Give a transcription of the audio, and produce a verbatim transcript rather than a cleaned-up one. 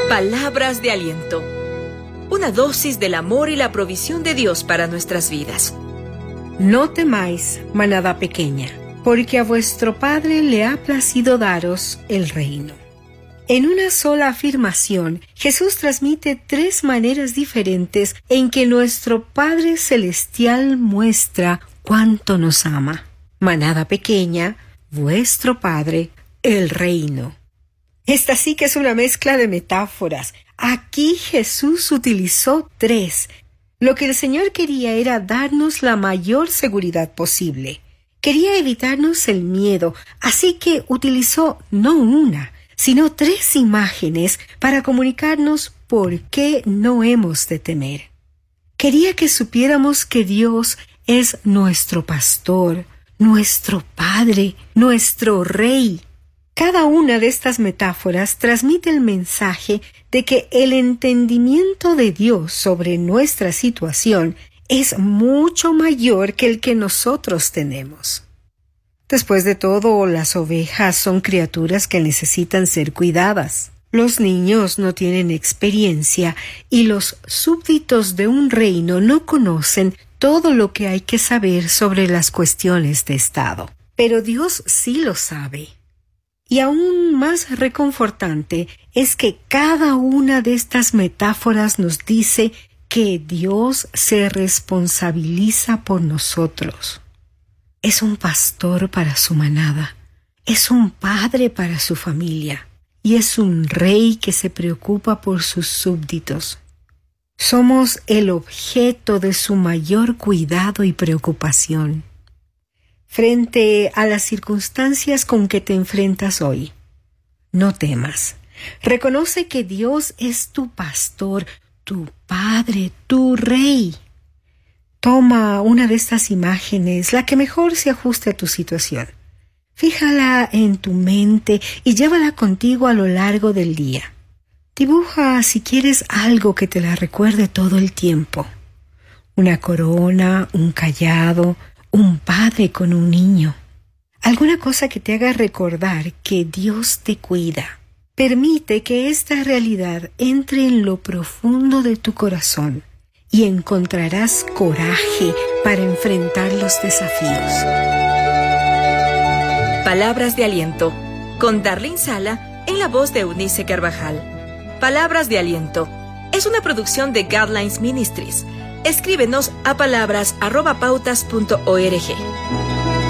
Palabras de aliento. Una dosis del amor y la provisión de Dios para nuestras vidas. No temáis, manada pequeña, porque a vuestro Padre le ha placido daros el reino. En una sola afirmación, Jesús transmite tres maneras diferentes en que nuestro Padre Celestial muestra cuánto nos ama. Manada pequeña, vuestro Padre, el reino. Esta sí que es una mezcla de metáforas. Aquí Jesús utilizó tres. Lo que el Señor quería era darnos la mayor seguridad posible. Quería evitarnos el miedo, así que utilizó no una, sino tres imágenes para comunicarnos por qué no hemos de temer. Quería que supiéramos que Dios es nuestro pastor, nuestro Padre, nuestro Rey. Cada una de estas metáforas transmite el mensaje de que el entendimiento de Dios sobre nuestra situación es mucho mayor que el que nosotros tenemos. Después de todo, las ovejas son criaturas que necesitan ser cuidadas. Los niños no tienen experiencia y los súbditos de un reino no conocen todo lo que hay que saber sobre las cuestiones de Estado. Pero Dios sí lo sabe. Y aún más reconfortante es que cada una de estas metáforas nos dice que Dios se responsabiliza por nosotros. Es un pastor para su manada, es un padre para su familia y es un rey que se preocupa por sus súbditos. Somos el objeto de su mayor cuidado y preocupación. Frente a las circunstancias con que te enfrentas hoy, no temas. Reconoce que Dios es tu pastor, tu Padre, tu Rey. Toma una de estas imágenes, la que mejor se ajuste a tu situación. Fíjala en tu mente y llévala contigo a lo largo del día. Dibuja, si quieres, algo que te la recuerde todo el tiempo. Una corona, un cayado, un padre con un niño. Alguna cosa que te haga recordar que Dios te cuida. Permite que esta realidad entre en lo profundo de tu corazón y encontrarás coraje para enfrentar los desafíos. Palabras de aliento, con Darlene Sala en la voz de Eunice Carvajal. Palabras de aliento es una producción de Guidelines Ministries. Escríbenos a palabras arroba pautas punto org.